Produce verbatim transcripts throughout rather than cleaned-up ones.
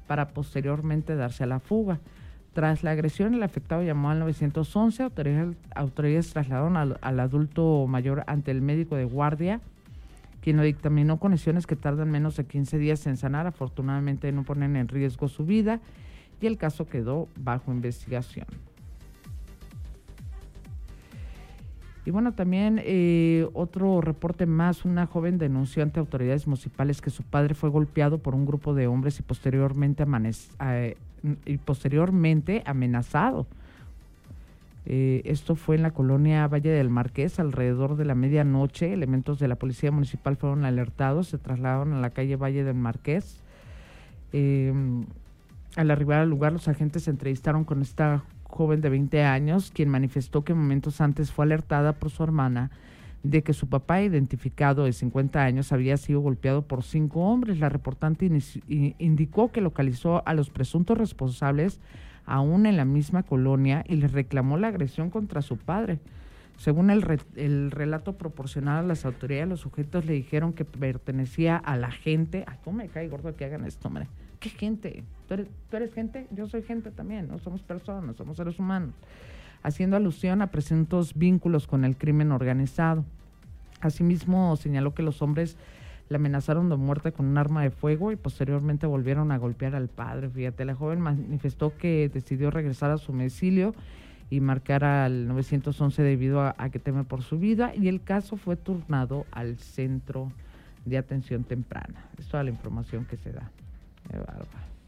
para posteriormente darse a la fuga. Tras la agresión, el afectado llamó al nueve once, autoridades, autoridades trasladaron al, al adulto mayor ante el médico de guardia, quien lo dictaminó con lesiones que tardan menos de quince días en sanar. Afortunadamente no ponen en riesgo su vida y el caso quedó bajo investigación. Y bueno, también eh, otro reporte más, una joven denunció ante autoridades municipales que su padre fue golpeado por un grupo de hombres y posteriormente, amanec- eh, y posteriormente amenazado. Eh, esto fue en la colonia Valle del Marqués, alrededor de la medianoche. Elementos de la policía municipal fueron alertados, se trasladaron a la calle Valle del Marqués. Eh, al arribar al lugar, los agentes se entrevistaron con esta joven de veinte años, quien manifestó que momentos antes fue alertada por su hermana de que su papá, identificado de cincuenta años, había sido golpeado por cinco hombres. La reportante inici- indicó que localizó a los presuntos responsables aún en la misma colonia y les reclamó la agresión contra su padre. Según el, re, el relato proporcionado a las autoridades, los sujetos le dijeron que pertenecía a la gente. Ay, ¿cómo me cae gordo que hagan esto, hombre? ¿Qué gente? ¿Tú eres, ¿Tú eres gente? Yo soy gente también, no somos personas, somos seres humanos. Haciendo alusión a presuntos vínculos con el crimen organizado. Asimismo, señaló que los hombres le amenazaron de muerte con un arma de fuego y posteriormente volvieron a golpear al padre. Fíjate, la joven manifestó que decidió regresar a su domicilio y marcar al nueve once debido a, a que teme por su vida, y el caso fue turnado al centro de atención temprana. Es toda la información que se da. Qué bárbaro.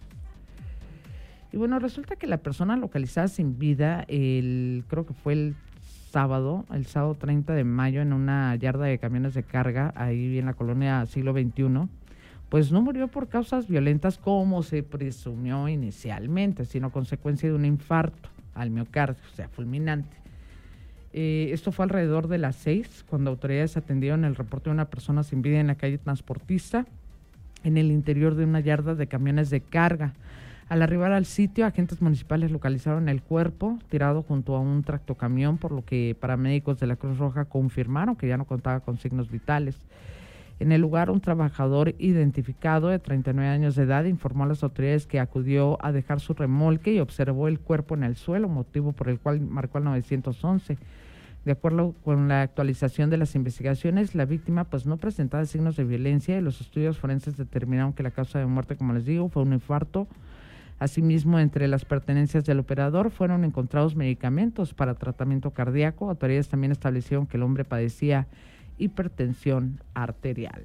Y bueno, resulta que la persona localizada sin vida, el, creo que fue el sábado, el sábado treinta de mayo, en una yarda de camiones de carga, ahí en la colonia Siglo veintiuno, pues no murió por causas violentas como se presumió inicialmente, sino consecuencia de un infarto al miocardio, o sea, fulminante. Eh, esto fue alrededor de las seis, cuando autoridades atendieron el reporte de una persona sin vida en la calle Transportista, en el interior de una yarda de camiones de carga. Al arribar al sitio, agentes municipales localizaron el cuerpo tirado junto a un tractocamión, por lo que paramédicos de la Cruz Roja confirmaron que ya no contaba con signos vitales. En el lugar, un trabajador identificado de treinta y nueve años de edad informó a las autoridades que acudió a dejar su remolque y observó el cuerpo en el suelo, motivo por el cual marcó al nueve once. De acuerdo con la actualización de las investigaciones, la víctima pues no presentaba signos de violencia y los estudios forenses determinaron que la causa de muerte, como les digo, fue un infarto. Asimismo, entre las pertenencias del operador fueron encontrados medicamentos para tratamiento cardíaco. Autoridades también establecieron que el hombre padecía hipertensión arterial.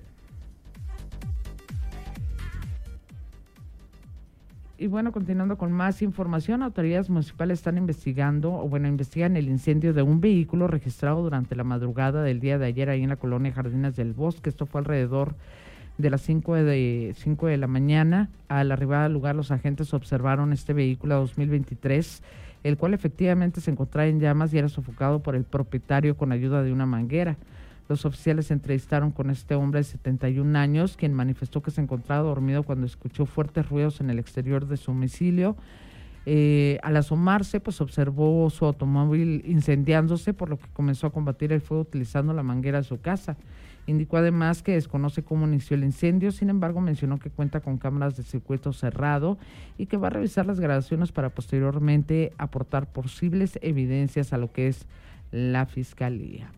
Y bueno, continuando con más información, autoridades municipales están investigando, o bueno, investigan el incendio de un vehículo registrado durante la madrugada del día de ayer ahí en la colonia Jardines del Bosque. Esto fue alrededor de las cinco de la mañana. Al arribar al lugar, los agentes observaron este vehículo dos mil veintitrés, el cual efectivamente se encontraba en llamas y era sofocado por el propietario con ayuda de una manguera. Los oficiales se entrevistaron con este hombre de setenta y un años, quien manifestó que se encontraba dormido cuando escuchó fuertes ruidos en el exterior de su domicilio. Eh, al asomarse, pues observó su automóvil incendiándose, por lo que comenzó a combatir el fuego utilizando la manguera de su casa. Indicó además que desconoce cómo inició el incendio, sin embargo mencionó que cuenta con cámaras de circuito cerrado y que va a revisar las grabaciones para posteriormente aportar posibles evidencias a lo que es la fiscalía.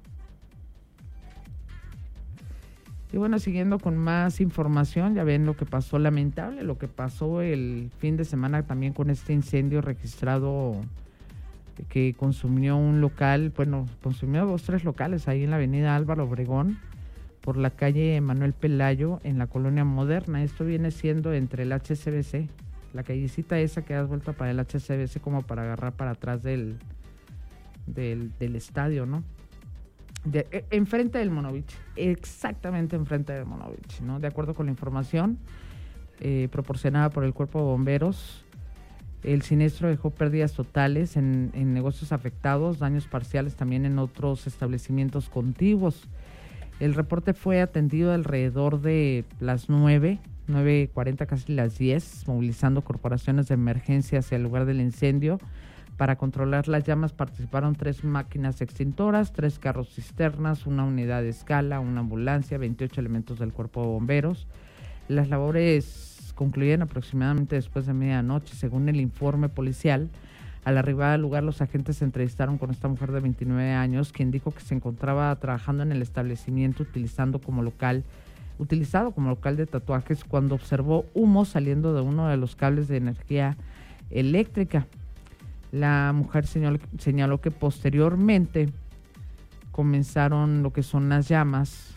Y bueno, siguiendo con más información, ya ven lo que pasó, lamentable, lo que pasó el fin de semana también con este incendio registrado que consumió un local, bueno, consumió dos, tres locales ahí en la avenida Álvaro Obregón, por la calle Manuel Pelayo, en la colonia Moderna. Esto viene siendo entre el H C B C, la callecita esa que das vuelta para el H C B C como para agarrar para atrás del, del, del estadio, ¿no? De, eh, enfrente del Monovich, exactamente enfrente del Monovich, ¿no? De acuerdo con la información eh, proporcionada por el Cuerpo de Bomberos, el siniestro dejó pérdidas totales en, en negocios afectados, daños parciales también en otros establecimientos contiguos. El reporte fue atendido alrededor de las nueve, nueve cuarenta, casi las diez, movilizando corporaciones de emergencia hacia el lugar del incendio. Para controlar las llamas participaron tres máquinas extintoras, tres carros cisternas, una unidad de escala, una ambulancia, veintiocho elementos del Cuerpo de Bomberos. Las labores pues concluyen aproximadamente después de medianoche. Según el informe policial, al arribar al lugar, los agentes se entrevistaron con esta mujer de veintinueve años, quien dijo que se encontraba trabajando en el establecimiento utilizando como local, utilizado como local de tatuajes, cuando observó humo saliendo de uno de los cables de energía eléctrica. La mujer señaló, señaló que posteriormente comenzaron lo que son las llamas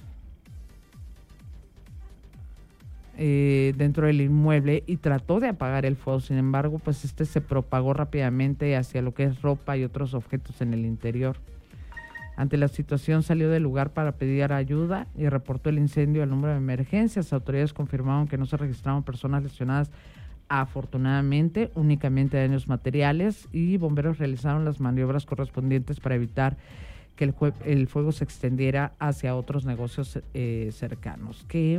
eh, dentro del inmueble y trató de apagar el fuego. Sin embargo, pues este se propagó rápidamente hacia lo que es ropa y otros objetos en el interior. Ante la situación, salió del lugar para pedir ayuda y reportó el incendio al número de emergencias. Autoridades confirmaron que no se registraron personas lesionadas, afortunadamente, únicamente daños materiales, y bomberos realizaron las maniobras correspondientes para evitar que el, jue- el fuego se extendiera hacia otros negocios eh, cercanos. Qué,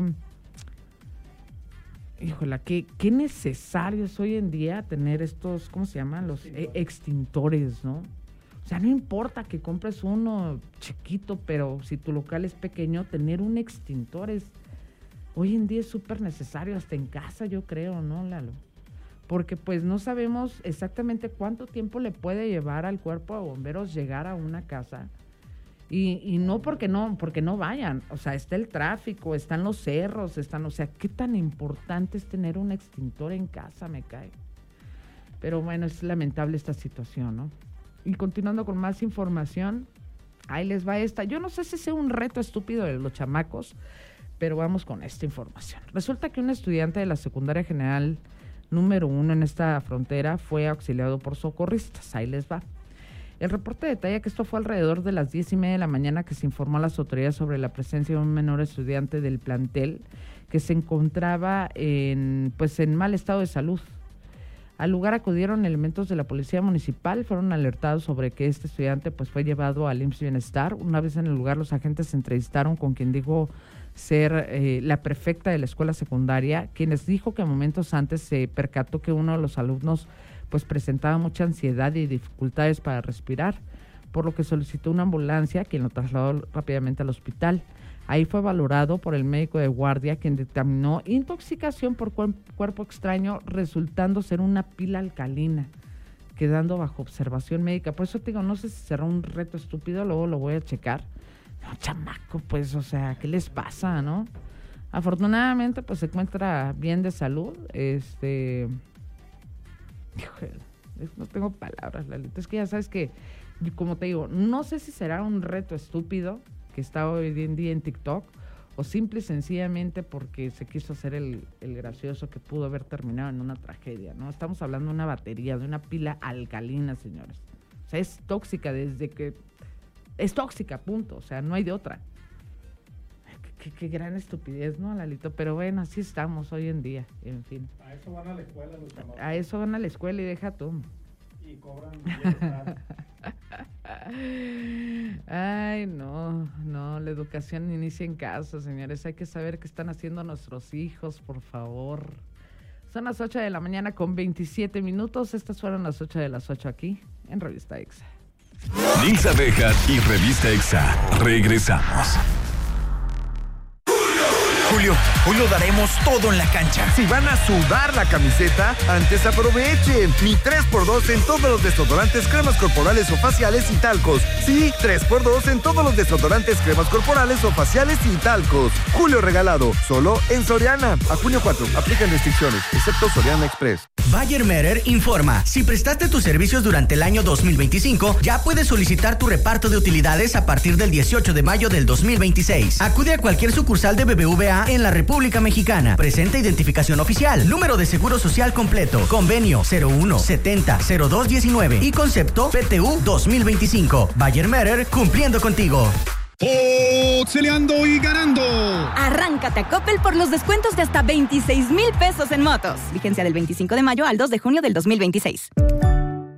híjola, qué, qué necesario es hoy en día tener estos, ¿cómo se llaman? Los eh, extintores, ¿no? O sea, no importa que compres uno chiquito, pero si tu local es pequeño, tener un extintor es, hoy en día es súper necesario, hasta en casa, yo creo, ¿no, Lalo? Porque pues no sabemos exactamente cuánto tiempo le puede llevar al cuerpo de bomberos llegar a una casa. Y, y no porque no, porque no vayan, o sea, está el tráfico, están los cerros, están, o sea, qué tan importante es tener un extintor en casa, me cae. Pero bueno, es lamentable esta situación, ¿no? Y continuando con más información, ahí les va esta. Yo no sé si sea un reto estúpido de los chamacos, pero vamos con esta información. Resulta que un estudiante de la secundaria general número uno en esta frontera fue auxiliado por socorristas. Ahí les va. El reporte detalla que esto fue alrededor de las diez y media de la mañana que se informó a las autoridades sobre la presencia de un menor estudiante del plantel que se encontraba en, pues, en mal estado de salud. Al lugar acudieron elementos de la policía municipal, fueron alertados sobre que este estudiante pues fue llevado al I M S S Bienestar. Una vez en el lugar, los agentes se entrevistaron con quien dijo ser eh, la prefecta de la escuela secundaria, quien les dijo que momentos antes se percató que uno de los alumnos pues presentaba mucha ansiedad y dificultades para respirar, por lo que solicitó una ambulancia, quien lo trasladó rápidamente al hospital. Ahí fue valorado por el médico de guardia, quien dictaminó intoxicación por cuer- cuerpo extraño, resultando ser una pila alcalina, quedando bajo observación médica. Por eso te digo, no sé si será un reto estúpido, luego lo voy a checar. No, chamaco, pues, o sea, ¿qué les pasa, no? Afortunadamente, pues, se encuentra bien de salud. Este, híjole, no tengo palabras, Lalita. Es que ya sabes que, como te digo, no sé si será un reto estúpido que está hoy en día en TikTok, o simple y sencillamente porque se quiso hacer el, el gracioso que pudo haber terminado en una tragedia, ¿no? Estamos hablando de una batería, de una pila alcalina, señores. O sea, es tóxica desde que... Es tóxica, punto. O sea, no hay de otra. Qué, qué, qué gran estupidez, ¿no, Lalito? Pero bueno, así estamos hoy en día, en fin. A eso van a la escuela los chamacos. A eso van a la escuela y deja tú. Y cobran bienestar. Ay, no, no, la educación inicia en casa, señores. Hay que saber qué están haciendo nuestros hijos, por favor. Son las ocho de la mañana con veintisiete minutos. Estas fueron las ocho de las ocho aquí en Revista Exa. Nilsa Bejar y Revista Exa. Regresamos. Julio, hoy lo daremos todo en la cancha. Si van a sudar la camiseta, antes aprovechen. Mi tres por dos en todos los desodorantes, cremas corporales o faciales y talcos. Sí, tres por dos en todos los desodorantes, cremas corporales o faciales y talcos. Julio regalado, solo en Soriana. A junio cuatro, aplican restricciones, excepto Soriana Express. Bayer Merer informa. Si prestaste tus servicios durante el año dos mil veinticinco, ya puedes solicitar tu reparto de utilidades a partir del dieciocho de mayo del dos mil veintiséis. Acude a cualquier sucursal de B B V A en la República Mexicana. Presenta identificación oficial, número de seguro social completo, convenio cero uno setenta cero dos diecinueve y concepto P T U dos mil veinticinco. Bayer Merer, cumpliendo contigo. Oxeleando y ganando. Arráncate a Coppel por los descuentos de hasta veintiséis mil pesos en motos. Vigencia del veinticinco de mayo al dos de junio del dos mil veintiséis.